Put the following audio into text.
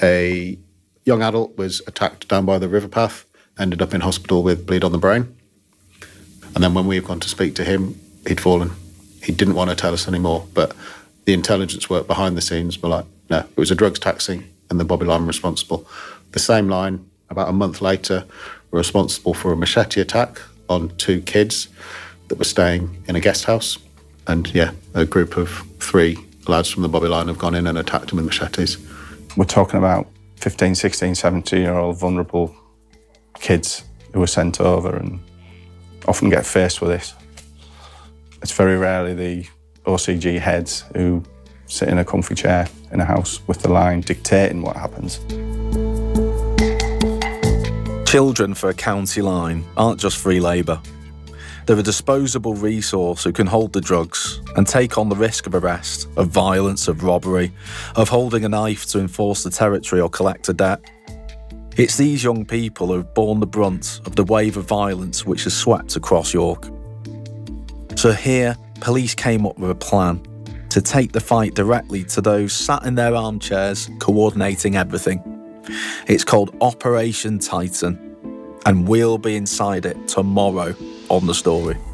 a young adult was attacked down by the river path, ended up in hospital with bleed on the brain. And then when we've gone to speak to him, he'd fallen. He didn't want to tell us anymore, but the intelligence work behind the scenes were like, no, it was a drugs taxi and the Bobby line responsible. The same line, about a month later, were responsible for a machete attack on 2 kids that were staying in a guest house. And yeah, a group of 3 lads from the Bobby line have gone in and attacked them with machetes. We're talking about 15, 16, 17-year-old vulnerable kids who were sent over and often get faced with this. It's very rarely the OCG heads who sit in a comfy chair in a house with the line dictating what happens. Children for a county line aren't just free labour. They're a disposable resource who can hold the drugs and take on the risk of arrest, of violence, of robbery, of holding a knife to enforce the territory or collect a debt. It's these young people who have borne the brunt of the wave of violence which has swept across York. So here, police came up with a plan to take the fight directly to those sat in their armchairs coordinating everything. It's called Operation Titan, and we'll be inside it tomorrow on The Story.